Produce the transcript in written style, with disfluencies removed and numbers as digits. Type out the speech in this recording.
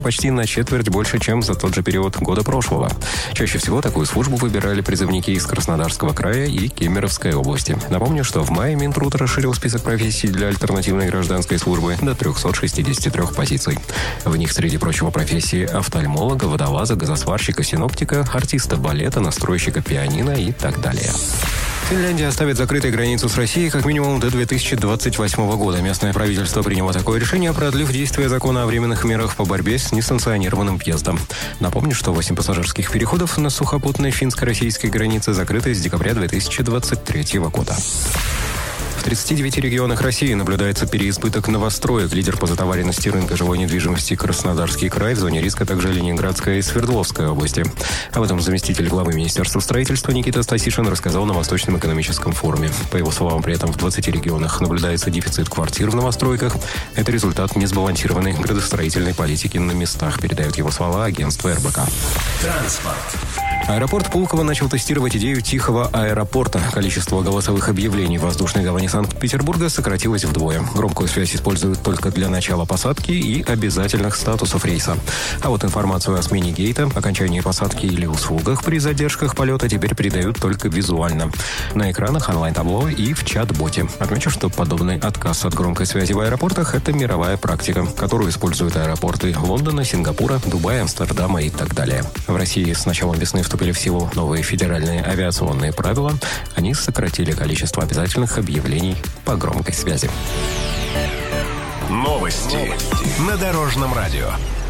почти на четверть больше, чем за тот же период года прошлого. Чаще всего такую службу выбирали призывники из Краснодарского края и Кемеровской области. Напомню, что в мае Минтруд расширил список профессий для альтернативной гражданской службы до 363 позиций. В них, среди прочего, профессии офтальмолога, водолаза, газосварщика, синоптика, артиста балета, настройщика пианино и так далее. Финляндия оставит закрытой границу с Россией как минимум до 2028 года. Местное правительство приняло такое решение, продлив действие закона о временных мерах по борьбе с несанкционированным въездом. Напомню, что 8 пассажирских переходов на сухопутной финско-российской границе закрыты с декабря 2023 года. В 39 регионах России наблюдается переизбыток новостроек. Лидер по затоваренности рынка жилой недвижимости Краснодарский край, в зоне риска также Ленинградская и Свердловская области. Об этом заместитель главы Министерства строительства Никита Стасишин рассказал на Восточном экономическом форуме. По его словам, при этом в 20 регионах наблюдается дефицит квартир в новостройках. Это результат несбалансированной градостроительной политики на местах, передает его слова агентство РБК. Транспорт. Аэропорт Пулково начал тестировать идею тихого аэропорта. Количество голосовых объявлений в воздушной гавани Санкт-Петербурга сократилось вдвое. Громкую связь используют только для начала посадки и обязательных статусов рейса. А вот информацию о смене гейта, окончании посадки или услугах при задержках полета теперь передают только визуально. На экранах, онлайн-табло и в чат-боте. Отмечу, что подобный отказ от громкой связи в аэропортах – это мировая практика, которую используют аэропорты Лондона, Сингапура, Дубая, Амстердама и так далее. В России с началом весны вступили в силу новые федеральные авиационные правила. Они сократили количество обязательных объявлений по громкой связи. Новости на Дорожном радио.